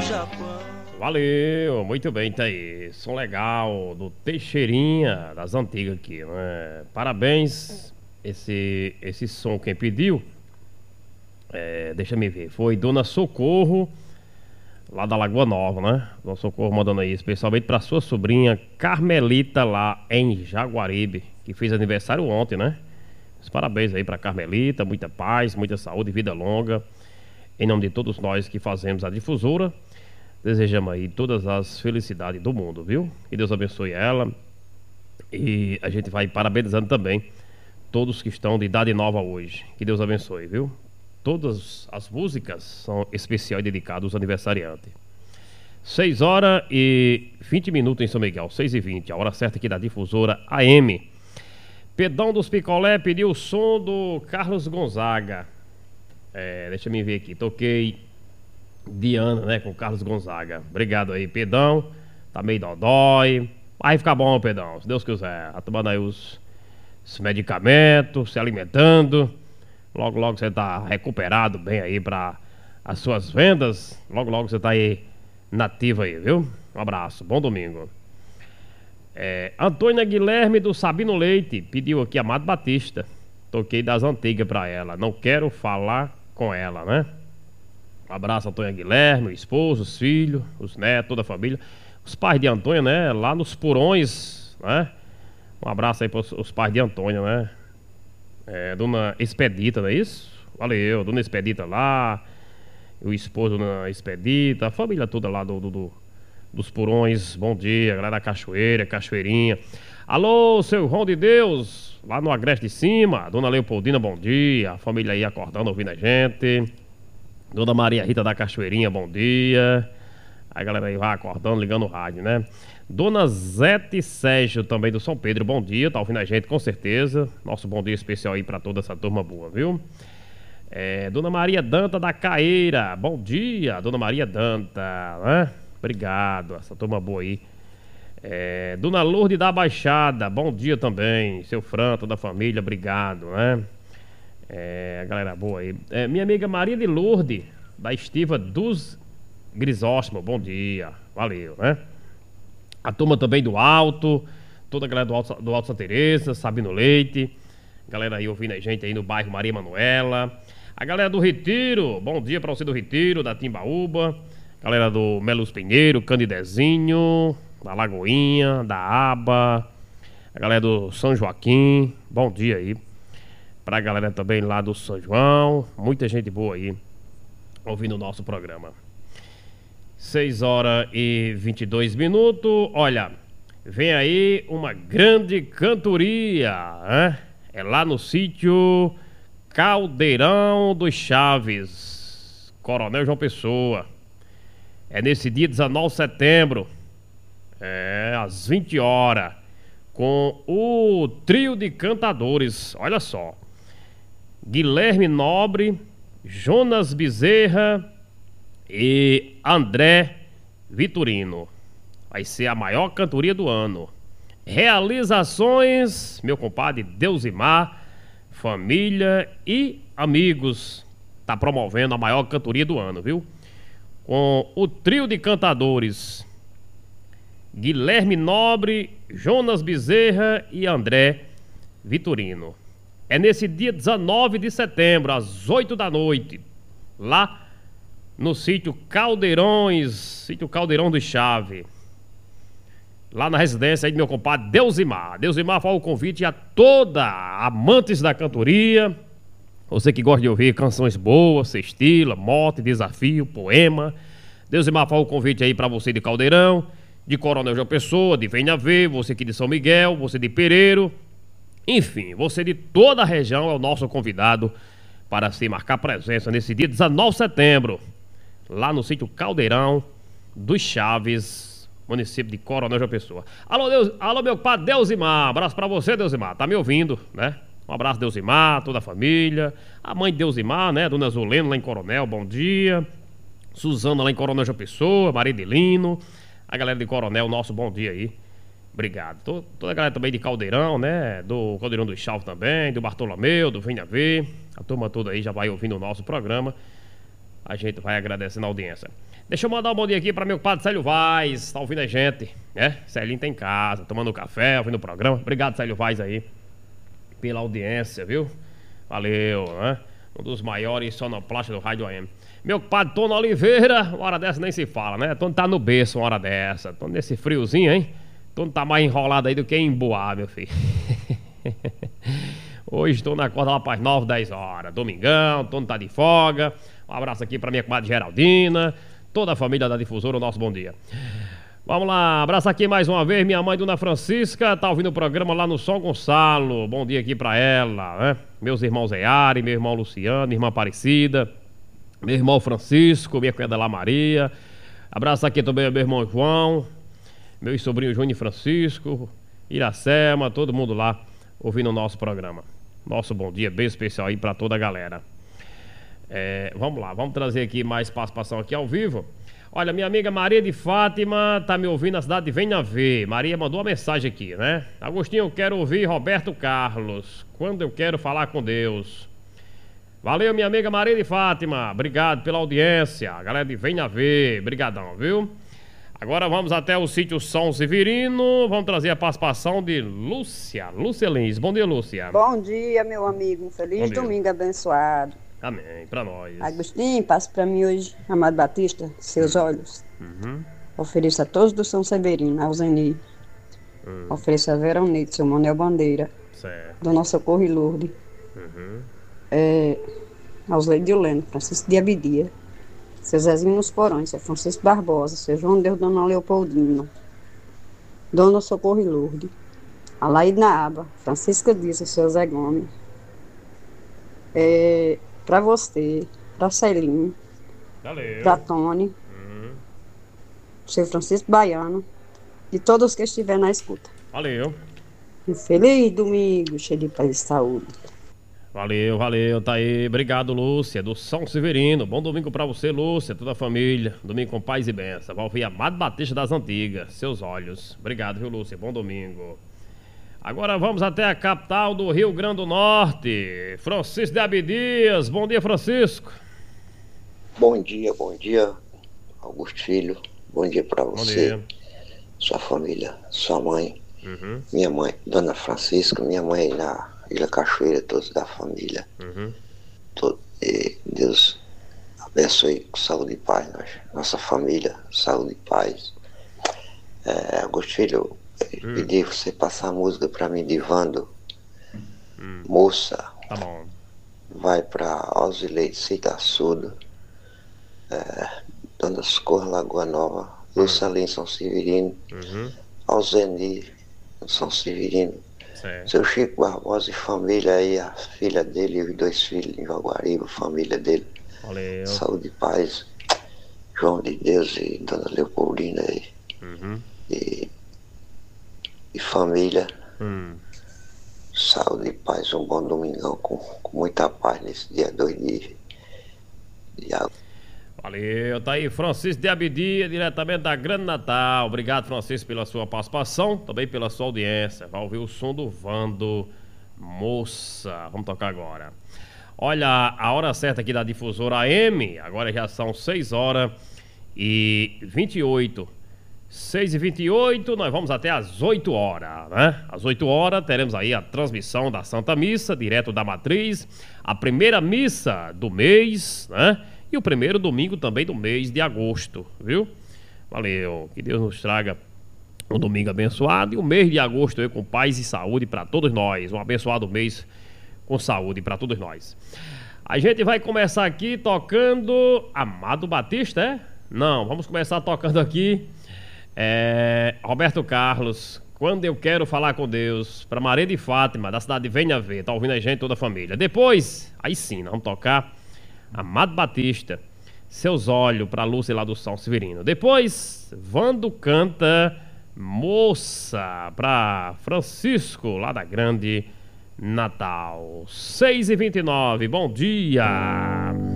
Valeu, muito bem, tá aí. Som legal do Teixeirinha, das antigas aqui, né? Parabéns, esse som quem pediu, deixa me ver, foi Dona Socorro, lá da Lagoa Nova, né? Dona Socorro mandando aí, especialmente pra sua sobrinha Carmelita, lá em Jaguaribe, que fez aniversário ontem, né? Parabéns aí pra Carmelita, muita paz, muita saúde, vida longa. Em nome de todos nós que fazemos a difusora, desejamos aí todas as felicidades do mundo, viu? Que Deus abençoe ela. E a gente vai parabenizando também todos que estão de idade nova hoje. Que Deus abençoe, viu? Todas as músicas são especiais dedicadas aos aniversariantes. 6h20 em São Miguel, 6h20, a hora certa aqui da difusora AM. Pedão dos Picolé pediu o som do Carlos Gonzaga. Deixa eu ver aqui. Toquei Diana, né? Com Carlos Gonzaga. Obrigado aí, Pedão. Tá meio dodói. Vai ficar bom, Pedão, se Deus quiser. Tá tomando aí os medicamentos, se alimentando. Logo, logo você tá recuperado bem aí pra as suas vendas. Logo, logo você tá aí nativa aí, viu? Um abraço, bom domingo. Antônia Guilherme do Sabino Leite pediu aqui Amado Batista. Toquei das antigas pra ela. Não quero falar com ela, né? Um abraço, Antônia Guilherme, o esposo, os filhos, os netos, toda a família. Os pais de Antônia, né? Lá nos Porões, né? Um abraço aí pros os pais de Antônia, né? Dona Expedita, não é isso? Valeu, Dona Expedita lá. O esposo Dona Expedita, a família toda lá dos Porões. Bom dia, galera da Cachoeira, Cachoeirinha. Alô, seu João de Deus, lá no Agreste de Cima. Dona Leopoldina, bom dia. A família aí acordando, ouvindo a gente. Dona Maria Rita da Cachoeirinha, bom dia. A galera aí vai acordando, ligando o rádio, né? Dona Zete Sérgio, também do São Pedro, bom dia. Tá ouvindo a gente, com certeza. Nosso bom dia especial aí pra toda essa turma boa, viu? Dona Maria Danta da Caeira, bom dia. Dona Maria Danta, né? Obrigado, essa turma boa aí. Dona Lourdes da Baixada, bom dia também. Seu Fran, toda a família, obrigado, né? A galera boa aí. Minha amiga Maria de Lourdes, da Estiva dos Grisóstomo, bom dia, valeu, né? A turma também do Alto, toda a galera do Alto Santa Teresa, Sabino Leite, galera aí ouvindo a gente aí no bairro Maria Manuela. A galera do Retiro, bom dia pra você do Retiro, da Timbaúba. Galera do Melos Pinheiro, Candidezinho, da Lagoinha, da Aba. A galera do São Joaquim, bom dia aí. Pra galera também lá do São João, muita gente boa aí ouvindo o nosso programa. 6h22. Olha, vem aí uma grande cantoria, né? É lá no sítio Caldeirão dos Chaves, Coronel João Pessoa. É nesse dia 19 de setembro, às 20 horas, com o trio de cantadores. Olha só: Guilherme Nobre, Jonas Bezerra e André Vitorino. Vai ser a maior cantoria do ano. Realizações, meu compadre Deusimar, família e amigos. Tá promovendo a maior cantoria do ano, viu? Com o trio de cantadores Guilherme Nobre, Jonas Bezerra e André Vitorino. É nesse dia 19 de setembro, às 8 da noite, lá no sítio Caldeirões, sítio Caldeirão do Chave, lá na residência aí do meu compadre Deusimar. Deusimar faz o convite a toda amantes da cantoria, você que gosta de ouvir canções boas, sextila, mote, desafio, poema. Deusimar faz o convite aí pra você de Caldeirão, de Coronel João Pessoa, de Venha Ver, você aqui de São Miguel, você de Pereiro, enfim, você de toda a região é o nosso convidado para se marcar presença nesse dia 19 de setembro, lá no sítio Caldeirão dos Chaves, município de Coronel João Pessoa. Alô, meu compadre Deusimar, abraço pra você, Deusimar, tá me ouvindo, né? Um abraço, Deusimar, toda a família. A mãe de Deusimar, né? Dona Zulena lá em Coronel, bom dia. Suzana lá em Coronel João Pessoa, Maria Delino. A galera de Coronel, nosso bom dia aí. Obrigado. Toda a galera também de Caldeirão, né? Do Caldeirão do Chalvo também, do Bartolomeu, do Venha Ver. A turma toda aí já vai ouvindo o nosso programa. a gente vai agradecendo a audiência. Deixa eu mandar um bom dia aqui para meu compadre Célio Vaz, tá ouvindo a gente, né? Celinho tá em casa, tomando café, ouvindo o programa. Obrigado, Célio Vaz aí, pela audiência, viu? Valeu, né? Um dos maiores sonoplastas do Rádio AM. Meu compadre Tono Oliveira, uma hora dessa nem se fala, né? Tono tá no berço uma hora dessa. Tono nesse friozinho, hein? Tono tá mais enrolado aí do que em Boa, meu filho. Hoje Tono acorda lá para as 9, 10 horas. Domingão, Tono tá de folga. Um abraço aqui pra minha comadre Geraldina, toda a família da Difusora, o nosso bom dia. Vamos lá, abraço aqui mais uma vez, minha mãe Dona Francisca, tá ouvindo o programa lá no São Gonçalo. Bom dia aqui pra ela, né? Meus irmãos Zeari, meu irmão Luciano, irmã Aparecida, meu irmão Francisco, minha cunhada lá Maria. Abraço aqui também ao meu irmão João, meu sobrinho Júnior Francisco, Iracema, todo mundo lá ouvindo o nosso programa. Nosso bom dia bem especial aí pra toda a galera. Vamos lá, vamos trazer aqui mais participação aqui ao vivo. Olha, minha amiga Maria de Fátima tá me ouvindo na cidade de Venha Ver. Maria mandou uma mensagem aqui, né? Agostinho, eu quero ouvir Roberto Carlos, Quando Eu Quero Falar com Deus. Valeu, minha amiga Maria de Fátima, obrigado pela audiência. Galera de Venha Ver, brigadão, viu? Agora vamos até o sítio São Severino. Vamos trazer a participação de Lúcia Lins. Bom dia, Lúcia. Bom dia, meu amigo. Um feliz domingo abençoado. Amém, pra nós. Agostinho, passa pra mim hoje, Amado Batista, seus olhos. Ofereço a todos do São Severino, ao Zeni. Ofereço a Veronite, seu Manuel Bandeira. Certo. Dona Socorro e Lourdes. Aos Leidileno, Francisco de Abidia. Seu Zezinho nos Porões, seu Francisco Barbosa, seu João Deus, Dona Leopoldina. Dona Socorro e Lourdes. Alaíde na Aba, Francisca Dias, seu Zé Gomes. Pra você, pra Celinho, Valeu. pra Tony, seu Francisco Baiano, e todos que estiverem na escuta. Valeu. Um feliz domingo, cheio de paz e saúde. Valeu, tá aí. Obrigado, Lúcia, do São Severino. Bom domingo pra você, Lúcia, toda a família. Domingo com paz e bênção. Vai ouvir Amado Batista das Antigas, seus olhos. Obrigado, viu, Lúcia? Bom domingo. Agora vamos até a capital do Rio Grande do Norte. Francisco de Abdias. Bom dia, Francisco. Bom dia, Augusto Filho. Bom dia pra você, dia. Sua família, sua mãe, minha mãe, Dona Francisca, minha mãe na Ilha Cachoeira, todos da família. E Deus abençoe com saúde e paz, nossa família, saúde e paz. Augusto Filho, pedi você passar a música pra mim de Vando. Moça. Tá bom. Vai pra Alzileide Citaçudo, Dona Socorro Lagoa Nova, Lucelino São Severino, Alzeni São Severino, Certo. seu Chico Barbosa e família aí, a filha dele e os 2 filhos em Jaguaribe, família dele. Valeu. Saúde e paz. João de Deus e Dona Leopoldina aí. E família. Saúde e paz, um bom domingão com muita paz nesse dia 2 de agosto. Valeu, tá aí Francisco de Abidia, diretamente da Grande Natal. Obrigado, Francisco, pela sua participação, também pela sua audiência. Vai ouvir o som do Vando, Moça. Vamos tocar agora. Olha, a hora certa aqui da Difusora AM, agora já são 6h28. 6h28, nós vamos até às 8 horas, né? Às 8 horas teremos aí a transmissão da Santa Missa, direto da Matriz, a primeira missa do mês, né? E o primeiro domingo também do mês de agosto, viu? Valeu, que Deus nos traga um domingo abençoado e o mês de agosto aí com paz e saúde para todos nós. Um abençoado mês com saúde para todos nós. A gente vai começar aqui tocando Amado Batista, Não, vamos começar tocando aqui Roberto Carlos, Quando Eu Quero Falar com Deus, para Maria de Fátima, da cidade de Venha Ver. Tá ouvindo a gente, toda a família. Depois, aí sim, nós vamos tocar Amado Batista, Seus Olhos, para Lúcia lá do São Severino. Depois, Vando canta Moça, para Francisco, lá da Grande Natal. 6h29, bom dia!